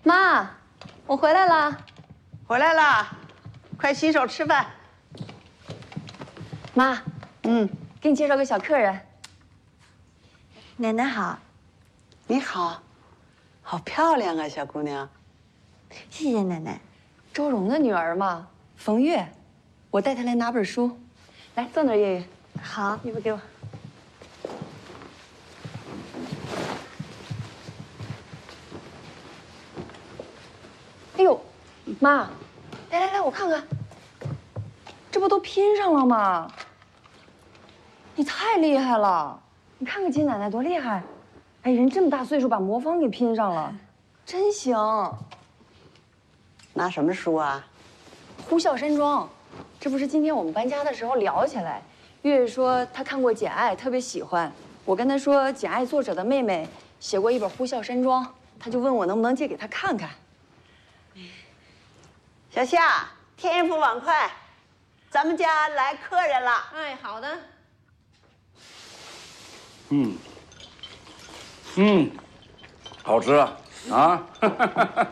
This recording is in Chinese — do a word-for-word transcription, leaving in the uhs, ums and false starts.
妈，我回来了。 回来了，快洗手吃饭。 妈， 嗯， 给你介绍个小客人。 奶奶好。 你好，好漂亮啊，小姑娘。 谢谢奶奶。 周荣的女儿嘛，冯月，我带她来拿本书。来，坐那儿，月月。 好， 衣服给我。哎呦，妈，来来来，我看看，这不都拼上了吗？你太厉害了！你看看金奶奶多厉害，哎，人这么大岁数把魔方给拼上了，真行。 拿什么书啊？ 《呼啸山庄》，这不是今天我们搬家的时候聊起来，月月说她看过《简爱》，特别喜欢。我跟她说，《简爱》作者的妹妹写过一本《呼啸山庄》，她就问我能不能借给她看看。 小夏，添一副碗筷，咱们家来客人了。 哎，好的。 嗯，嗯，好吃啊！啊，